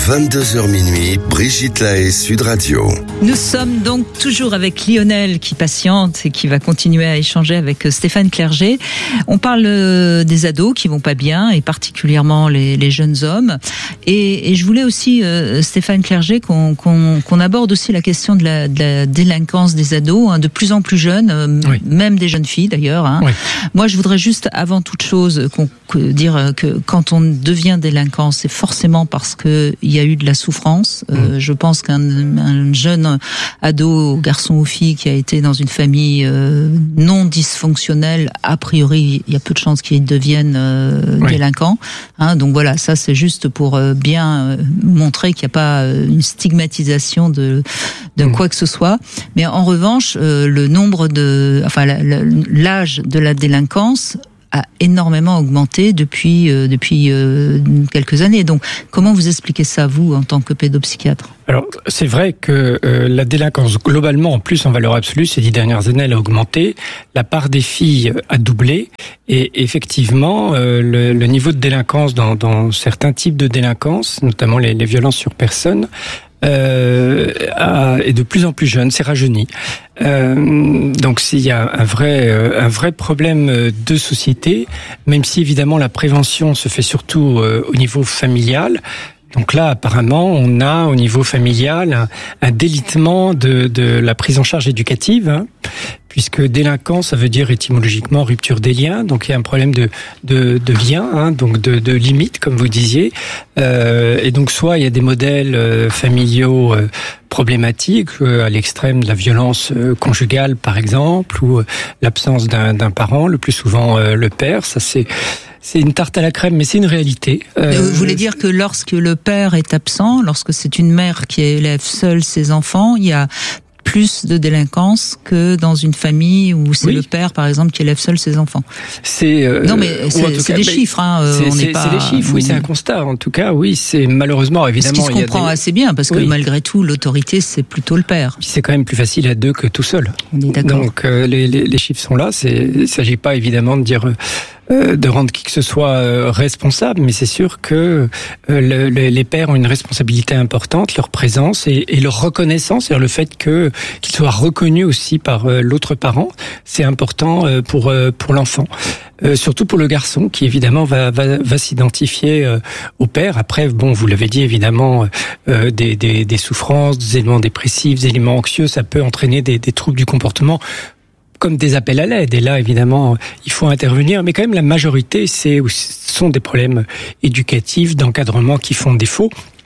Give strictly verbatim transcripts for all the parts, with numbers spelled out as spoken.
vingt-deux heures minuit, Brigitte Lahaie, Sud Radio. Nous sommes donc toujours avec Lionel qui patiente et qui va continuer à échanger avec Stéphane Clerget. On parle des ados qui vont pas bien et particulièrement les, les jeunes hommes. Et, et je voulais aussi, euh, Stéphane Clerget, qu'on, qu'on, qu'on aborde aussi la question de la, de la délinquance des ados, hein, de plus en plus jeunes, euh, oui. même des jeunes filles d'ailleurs. Hein. Oui. Moi, je voudrais juste, avant toute chose, qu'on, que, dire que quand on devient délinquant, c'est forcément parce que il y a eu de la souffrance. Mmh. Euh, je pense qu'un un jeune ado, garçon ou fille, qui a été dans une famille euh, non dysfonctionnelle, a priori, il y a peu de chances qu'il devienne euh, oui. délinquant. Hein, donc voilà, ça c'est juste pour euh, bien euh, montrer qu'il n'y a pas euh, une stigmatisation de, de mmh. quoi que ce soit. Mais en revanche, euh, le nombre de, enfin la, la, l'âge de la délinquance a énormément augmenté depuis euh, depuis euh, quelques années. Donc, comment vous expliquez ça, vous, en tant que pédopsychiatre ? Alors, c'est vrai que euh, la délinquance, globalement, en plus, en valeur absolue, ces dix dernières années, elle a augmenté. La part des filles a doublé. Et effectivement, euh, le, le niveau de délinquance dans, dans certains types de délinquance, notamment les, les violences sur personne, Euh, est de plus en plus jeune, c'est rajeuni. Euh, donc s'il y a un vrai, un vrai problème de société, même si évidemment la prévention se fait surtout au niveau familial. Donc là, apparemment, on a au niveau familial un, un délitement de, de la prise en charge éducative, hein, puisque délinquant, ça veut dire étymologiquement rupture des liens. Donc il y a un problème de de, de lien, hein, donc de, de limite, comme vous disiez. Euh, et donc soit il y a des modèles euh, familiaux euh, problématiques, euh, à l'extrême de la violence euh, conjugale, par exemple, ou euh, l'absence d'un, d'un parent, le plus souvent euh, le père. Ça c'est C'est une tarte à la crème, mais c'est une réalité. Euh, Vous voulez dire que lorsque le père est absent, lorsque c'est une mère qui élève seule ses enfants, il y a plus de délinquance que dans une famille où c'est oui. le père, par exemple, qui élève seul ses enfants. C'est euh, non, mais c'est, c'est cas, des chiffres. Hein, c'est, on c'est, pas... c'est des chiffres. Oui, c'est un constat. En tout cas, oui, c'est malheureusement évidemment. Ce qui se comprend des... assez bien, parce que oui. malgré tout, l'autorité, c'est plutôt le père. C'est quand même plus facile à deux que tout seul. On est d'accord. Donc euh, les, les, les chiffres sont là. C'est, il s'agit pas évidemment de dire. Euh, de rendre qui que ce soit responsable, mais c'est sûr que le, le, les pères ont une responsabilité importante, leur présence et, et leur reconnaissance, c'est-à-dire le fait que qu'ils soient reconnus aussi par l'autre parent, c'est important pour pour l'enfant. Euh, surtout pour le garçon qui évidemment va va, va s'identifier euh, au père. Après, bon, vous l'avez dit évidemment, euh, des, des des souffrances, des éléments dépressifs, des éléments anxieux, ça peut entraîner des, des troubles du comportement, comme des appels à l'aide. Et là, évidemment, il faut intervenir. Mais quand même, la majorité, c'est, ce sont des problèmes éducatifs, d'encadrement qui font défaut.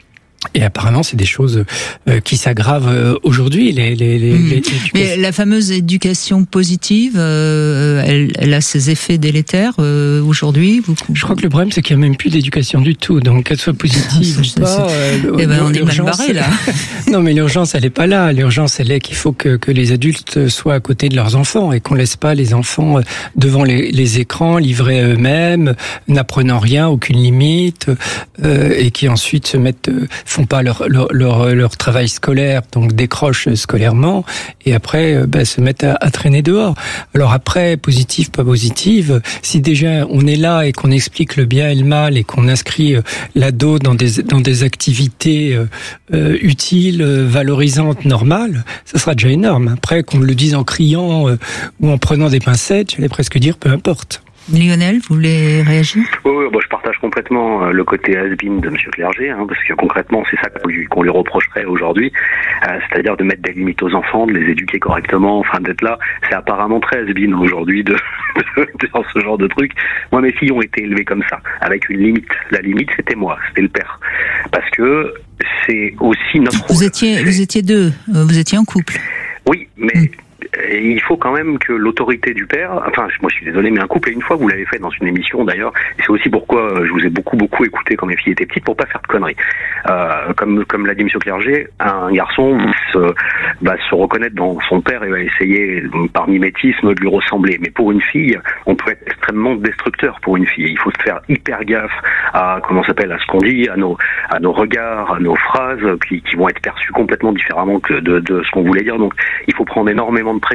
Et apparemment, c'est des choses euh, qui s'aggravent euh, aujourd'hui. Les, les, les, mmh. les Mais la fameuse éducation positive, euh, elle, elle a ses effets délétères euh, aujourd'hui. Vous... Je crois que le problème, c'est qu'il n'y a même plus d'éducation du tout. Donc, qu'elle soit positive ou pas, euh, eh ben, on est mal barré là. Non, mais l'urgence, elle n'est pas là. L'urgence, elle est qu'il faut que, que les adultes soient à côté de leurs enfants et qu'on laisse pas les enfants devant les, les écrans, livrés à eux-mêmes, n'apprenant rien, aucune limite, euh, et qui ensuite se mettent font pas leur, leur leur leur travail scolaire, donc décrochent scolairement et après bah, se mettent à, à traîner dehors. Alors après, positif, pas positive, si déjà on est là et qu'on explique le bien et le mal et qu'on inscrit l'ado dans des dans des activités euh, utiles, valorisantes, normales, ça sera déjà énorme. Après qu'on le dise en criant euh, ou en prenant des pincettes, j'allais presque dire peu importe. Lionel, vous voulez réagir ? Oui, oui, bon, je partage complètement le côté has-been de M. Clerget, hein, parce que concrètement, c'est ça qu'on lui, qu'on lui reprocherait aujourd'hui, euh, c'est-à-dire de mettre des limites aux enfants, de les éduquer correctement, enfin d'être là. C'est apparemment très has-been aujourd'hui de, de, de faire ce genre de truc. Moi, mes filles ont été élevées comme ça, avec une limite. La limite, c'était moi, c'était le père. Parce que c'est aussi notre rôle. Vous étiez, vous étiez deux, vous étiez en couple. Oui, mais... Mmh. Et il faut quand même que l'autorité du père, enfin moi je suis désolé, mais un couple, et une fois vous l'avez fait dans une émission d'ailleurs, et c'est aussi pourquoi je vous ai beaucoup beaucoup écouté quand mes filles étaient petites, pour pas faire de conneries. Euh, comme comme l'a dit M. Clerget, un garçon se, va se reconnaître dans son père et va essayer par mimétisme de lui ressembler. Mais pour une fille, on peut être extrêmement destructeur pour une fille. Il faut se faire hyper gaffe à comment ça s'appelle, à ce qu'on dit, à nos à nos regards, à nos phrases qui, qui vont être perçues complètement différemment que de, de ce qu'on voulait dire. Donc il faut prendre énormément de précautions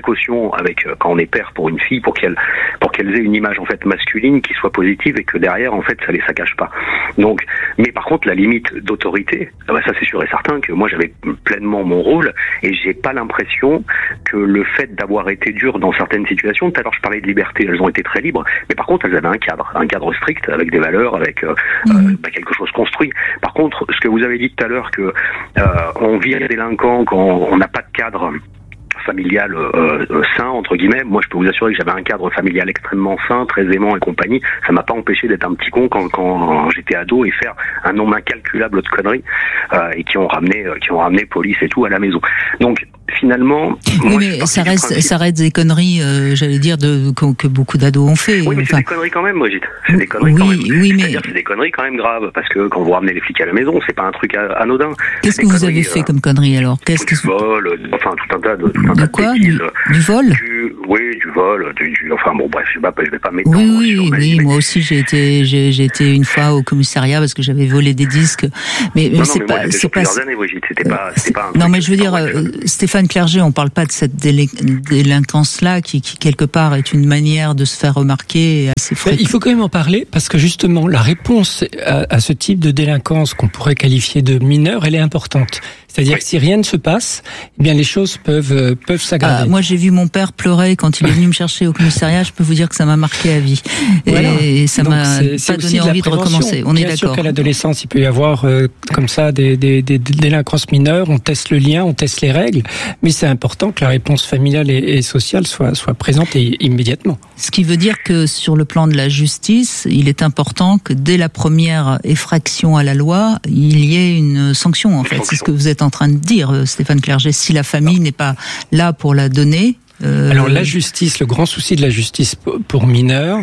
précaution avec euh, quand on est père pour une fille, pour qu'elle pour qu'elle ait une image en fait masculine qui soit positive et que derrière en fait ça les saccage pas. Donc, mais par contre la limite d'autorité, ah bah ça c'est sûr et certain que moi j'avais pleinement mon rôle et j'ai pas l'impression que le fait d'avoir été dur dans certaines situations, tout à l'heure je parlais de liberté, elles ont été très libres, mais par contre elles avaient un cadre, un cadre strict avec des valeurs, avec euh, mmh. euh, bah, quelque chose construit. Par contre, ce que vous avez dit tout à l'heure que euh, on vit un délinquant quand on n'a pas de cadre familial euh, euh, sain entre guillemets. Moi je peux vous assurer que j'avais un cadre familial extrêmement sain, très aimant et compagnie. Ça m'a pas empêché d'être un petit con quand, quand j'étais ado et faire un nombre incalculable de conneries euh, et qui ont ramené euh, qui ont ramené police et tout à la maison. Donc finalement, oui, mais ça reste principe... ça reste des conneries, euh, j'allais dire de que, que beaucoup d'ados ont fait. Oui, mais enfin... c'est des conneries quand même, Brigitte. C'est des conneries oui, quand même. Oui, mais c'est-à-dire c'est des conneries quand même graves parce que quand vous ramenez les flics à la maison, c'est pas un truc anodin. Qu'est-ce que vous avez fait euh, comme conneries alors? Qu'est-ce du que vol, euh, enfin tout un tas de tout un de tas quoi de du, du vol du, oui, du vol, du, du, enfin bon bref, je vais pas, je vais pas m'étendre. Oui, oui, oui, oui mais... moi aussi j'ai été, j'ai, j'ai été une fois au commissariat parce que j'avais volé des disques. Mais, mais non, c'est non, mais pas, moi, c'est pas. Plusieurs années, Brigitte, c'était pas, c'était pas. Un non, mais je veux dire, euh, Stéphane Clerget, on parle pas de cette délé- délinquance-là qui, qui quelque part est une manière de se faire remarquer assez fréquente. Il faut quand même en parler parce que justement la réponse à, à ce type de délinquance qu'on pourrait qualifier de mineure, elle est importante. C'est-à-dire oui. que si rien ne se passe, eh bien les choses peuvent euh, peuvent s'aggraver. Ah, moi, j'ai vu mon père pleurer quand il est venu me chercher au commissariat. Je peux vous dire que ça m'a marqué à vie. Voilà. Et ça Donc, m'a c'est, c'est pas donné envie de, de recommencer. On bien est d'accord. sûr qu'à l'adolescence, il peut y avoir euh, comme ça des, des, des, des délinquances mineures. On teste le lien, on teste les règles, mais c'est important que la réponse familiale et, et sociale soit soit présente et immédiatement. Ce qui veut dire que sur le plan de la justice, il est important que dès la première effraction à la loi, il y ait une sanction. En fait, c'est ce que vous êtes en train de dire, Stéphane Clerget. Si la famille n'est pas là pour la donner. Euh... Alors la justice, le grand souci de la justice pour mineurs,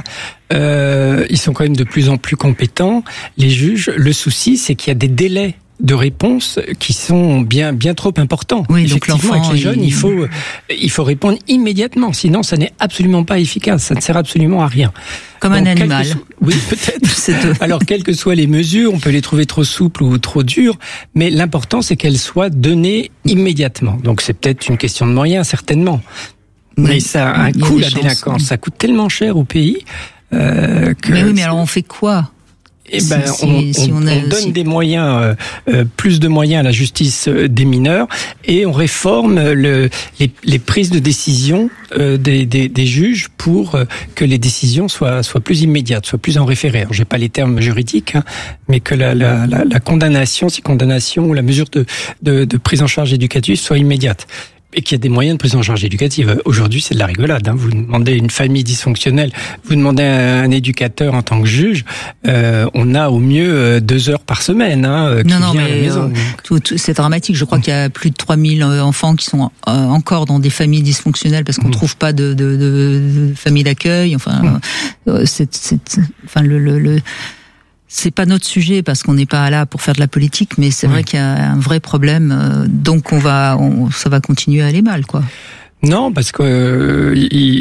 euh, ils sont quand même de plus en plus compétents. Les juges, le souci, c'est qu'il y a des délais de réponse qui sont bien bien trop importants. Oui, effectivement, donc avec les jeunes, il... il faut il faut répondre immédiatement, sinon ça n'est absolument pas efficace, ça ne sert absolument à rien. Comme donc, un animal. So... Oui, peut-être. Alors, quelles que soient les mesures, on peut les trouver trop souples ou trop dures, mais l'important, c'est qu'elles soient données immédiatement. Donc, c'est peut-être une question de moyens, certainement. Mais, mais ça a un coût, la chances, délinquance. Oui. Ça coûte tellement cher au pays euh, que... Mais oui, mais alors on fait quoi ? Eh ben, si, on, si on, on, a, on donne si... des moyens, euh, plus de moyens à la justice des mineurs, et on réforme le, les, les prises de décision euh, des, des, des juges pour que les décisions soient, soient plus immédiates, soient plus en référé. Alors, j'ai pas les termes juridiques, hein, mais que la, la, la, la condamnation, si condamnation ou la mesure de, de, de prise en charge éducative soit immédiate. Et qu'il y a des moyens de prise en charge éducative. Aujourd'hui, c'est de la rigolade. Hein. Vous demandez une famille dysfonctionnelle, vous demandez un, un éducateur en tant que juge, euh, on a au mieux euh, deux heures par semaine hein, qui non, non, vient mais à la maison. Euh, tout, tout, c'est dramatique. Je crois qu'il y a plus de trois mille enfants qui sont euh, encore dans des familles dysfonctionnelles parce qu'on mmh. trouve pas de, de, de, de famille d'accueil. Enfin, mmh. euh, c'est, c'est, enfin le, le, le c'est pas notre sujet parce qu'on n'est pas là pour faire de la politique, mais c'est oui. vrai qu'il y a un vrai problème. Donc on va, on, ça va continuer à aller mal, quoi. Non, parce que euh,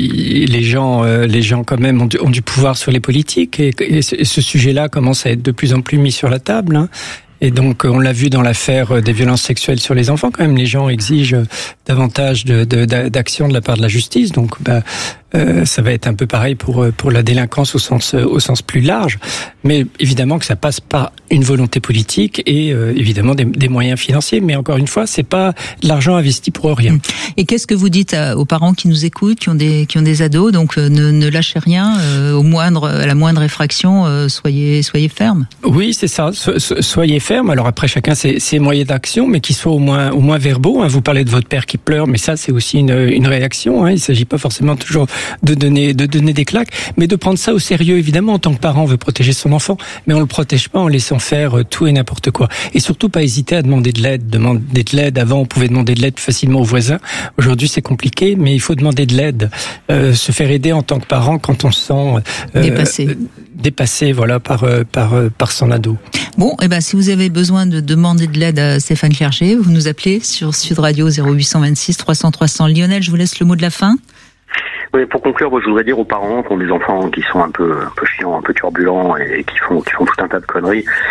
y, les gens, euh, les gens quand même ont du, ont du pouvoir sur les politiques et, et ce, et ce sujet-là commence à être de plus en plus mis sur la table. Hein. Et donc, on l'a vu dans l'affaire des violences sexuelles sur les enfants. Quand même, les gens exigent davantage de, de, d'action de la part de la justice. Donc, bah, euh, ça va être un peu pareil pour pour la délinquance au sens au sens plus large. Mais évidemment que ça passe par une volonté politique et euh, évidemment des, des moyens financiers. Mais encore une fois, c'est pas de l'argent investi pour rien. Et qu'est-ce que vous dites à, aux parents qui nous écoutent, qui ont des qui ont des ados, donc euh, ne, ne lâchez rien, euh, au moindre à la moindre effraction, euh, soyez soyez ferme. Oui, c'est ça. So, so, soyez ferme. Alors après, chacun ses, ses moyens d'action, mais qui soient au moins au moins verbaux. Hein. Vous parlez de votre père qui pleure, mais ça c'est aussi une une réaction. Hein. Il s'agit pas forcément toujours de donner de donner des claques, mais de prendre ça au sérieux. Évidemment, en tant que parent, on veut protéger son enfant, mais on le protège pas en laissant faire tout et n'importe quoi. Et surtout, pas hésiter à demander de l'aide. Demander de l'aide. Avant, on pouvait demander de l'aide plus facilement aux voisins. Aujourd'hui, c'est compliqué, mais il faut demander de l'aide. Euh, se faire aider en tant que parent quand on se sent euh, dépassé. Dépassé, voilà, par par par son ado. Bon, et eh ben si vous avez besoin de demander de l'aide à Stéphane Clerget, vous nous appelez sur Sud Radio zéro huit cent vingt-six trois cents trois cents. Lionel, je vous laisse le mot de la fin. Oui, pour conclure, moi, je voudrais dire aux parents qui ont des enfants qui sont un peu, un peu chiants, un peu turbulents et qui font, qui font tout un tas de conneries.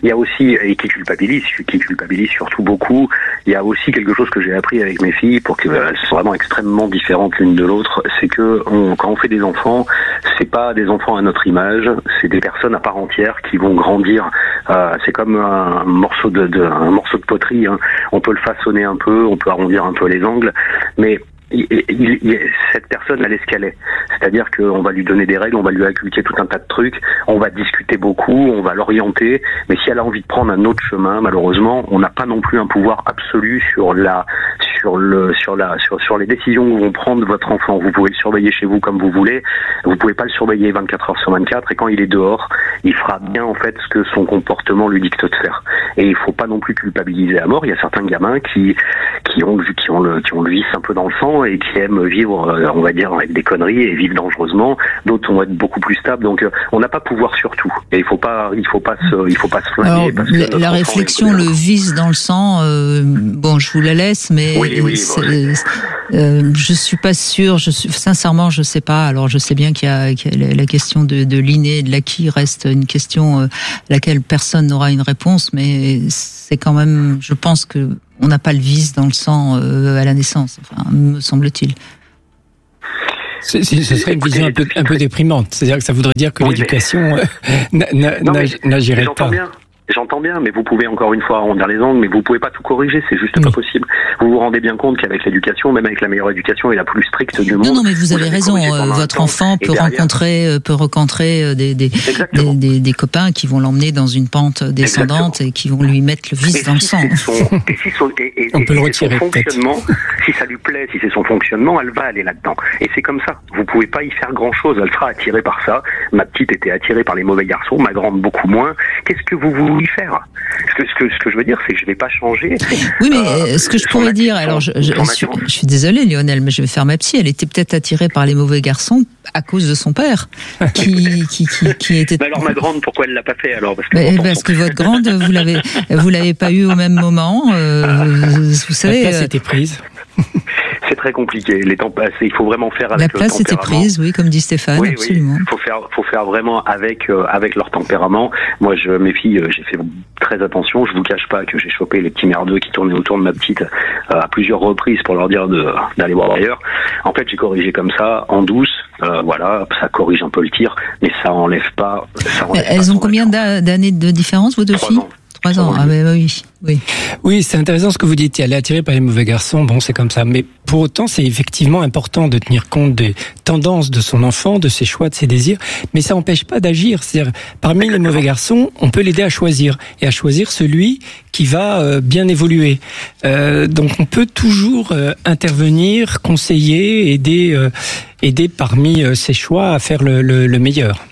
Il y a aussi, et qui culpabilise, qui culpabilise surtout beaucoup, il y a aussi quelque chose que j'ai appris avec mes filles pour qu'elles soient vraiment extrêmement différentes l'une de l'autre, c'est que on, quand on fait des enfants, c'est pas des enfants à notre image, c'est des personnes à part entière qui vont grandir. Euh, c'est comme un morceau de, de un morceau de poterie, hein. On peut le façonner un peu, on peut arrondir un peu les angles, mais Il, il, il, cette personne, elle est ce qu'elle est. C'est-à-dire qu'on va lui donner des règles, on va lui inculquer tout un tas de trucs, on va discuter beaucoup, on va l'orienter, mais si elle a envie de prendre un autre chemin, malheureusement, on n'a pas non plus un pouvoir absolu sur la, sur le, sur la, sur, sur les décisions que vont prendre votre enfant. Vous pouvez le surveiller chez vous comme vous voulez, vous pouvez pas le surveiller vingt-quatre heures sur vingt-quatre, et quand il est dehors, il fera bien en fait ce que son comportement lui dicte de faire. Et il faut pas non plus culpabiliser à mort. Il y a certains gamins qui, qui ont, qui ont le, qui ont le vice un peu dans le sang et qui aiment vivre, on va dire, avec des conneries et vivre dangereusement. D'autres vont être beaucoup plus stables. Donc, on n'a pas pouvoir sur tout. Et il faut pas, il faut pas se, il faut pas se flinguer. Alors, la, la réflexion, le vice dans le sang, euh, bon, je vous la laisse, mais oui, oui, c'est, bon. euh, je suis pas sûre. Je suis, sincèrement, je sais pas. Alors, je sais bien qu'il y a, qu'il y a la question de, de l'inné, de l'acquis reste une question euh, à laquelle personne n'aura une réponse, mais c'est quand même, je pense que on n'a pas le vice dans le sang euh, à la naissance, enfin, me semble-t-il. C'est, c'est, ce serait une vision un peu, un peu déprimante. C'est-à-dire que ça voudrait dire que oui, l'éducation mais... n'agirait pas. Bien. J'entends bien, mais vous pouvez encore une fois arrondir les angles, mais vous pouvez pas tout corriger, c'est juste oui. pas possible. Vous vous rendez bien compte qu'avec l'éducation, même avec la meilleure éducation et la plus stricte du monde... Non, non, mais vous avez raison, euh, votre enfant peut derrière... rencontrer, euh, peut rencontrer des, des, des, des, des copains qui vont l'emmener dans une pente descendante Exactement. Et qui vont lui mettre le vice et dans si le sang. Son, et si son, et, et, On peut et le retirer son fonctionnement, si ça lui plaît, si c'est son fonctionnement, elle va aller là-dedans. Et c'est comme ça, vous pouvez pas y faire grand-chose, elle sera attirée par ça. Ma petite était attirée par les mauvais garçons, ma grande beaucoup moins. Qu'est-ce que vous voulez y faire ? Ce que, ce, que, ce que je veux dire, c'est que je ne vais pas changer. Oui, mais euh, ce que je pourrais dire, alors je, je, je, suis, je suis désolée Lionel, mais je vais faire ma psy, elle était peut-être attirée par les mauvais garçons à cause de son père, qui, qui, qui, qui était... Mais alors ma grande, pourquoi elle ne l'a pas fait alors? Parce que, mais, parce que votre grande, vous l'avez, vous l'avez pas eu au même moment, euh, vous savez... La place était prise. C'est très compliqué. Les temps passés, il faut vraiment faire avec la place le tempérament. était prise, oui, comme dit Stéphane, oui, absolument. Il faut faire, faut faire vraiment avec euh, avec leur tempérament. Moi, je, mes filles, euh, j'ai fait très attention. Je vous cache pas que j'ai chopé les petits merdeux qui tournaient autour de ma petite euh, à plusieurs reprises pour leur dire de d'aller voir ailleurs. En fait, j'ai corrigé comme ça, en douce. Euh, voilà, ça corrige un peu le tir, mais ça enlève pas. Ça enlève Elles pas ont combien d'a- d'années de différence, vos deux filles? Ans. Trois ans, ah ben oui, oui. Oui, c'est intéressant ce que vous dites. Elle est attirée par les mauvais garçons, bon, c'est comme ça. Mais pour autant, c'est effectivement important de tenir compte des tendances de son enfant, de ses choix, de ses désirs. Mais ça n'empêche pas d'agir. C'est-à-dire, parmi les mauvais garçons, on peut l'aider à choisir. Et à choisir celui qui va euh, bien évoluer. Euh, donc on peut toujours euh, intervenir, conseiller, aider, euh, aider parmi euh, ses choix à faire le, le, le meilleur.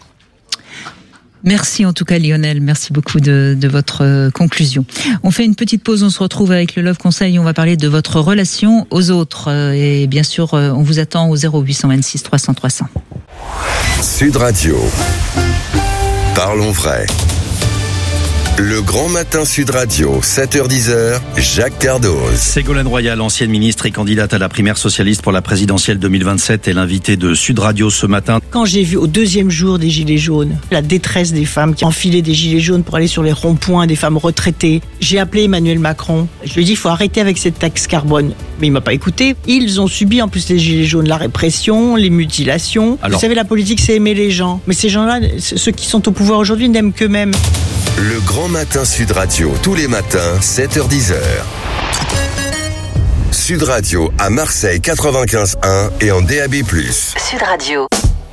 Merci en tout cas Lionel, merci beaucoup de, de votre euh, conclusion. On fait une petite pause, on se retrouve avec le Love Conseil, on va parler de votre relation aux autres euh, et bien sûr euh, on vous attend au zéro huit cent vingt-six trois cents trois cents. Sud Radio. Parlons vrai. Le Grand Matin Sud Radio, sept heures dix, Jacques Cardoz. Ségolène Royal, ancienne ministre et candidate à la primaire socialiste pour la présidentielle deux mille vingt-sept, est l'invitée de Sud Radio ce matin. Quand j'ai vu au deuxième jour des gilets jaunes, la détresse des femmes qui enfilaient des gilets jaunes pour aller sur les ronds-points, des femmes retraitées, j'ai appelé Emmanuel Macron. Je lui ai dit, il faut arrêter avec cette taxe carbone. Mais il m'a pas écouté. Ils ont subi en plus les gilets jaunes, la répression, les mutilations. Alors, vous savez, la politique, c'est aimer les gens. Mais ces gens-là, ceux qui sont au pouvoir aujourd'hui, n'aiment qu'eux-mêmes. Le Grand Matin Sud Radio, tous les matins, sept heures dix. Sud Radio à Marseille quatre-vingt-quinze point un et en D A B plus. Sud Radio.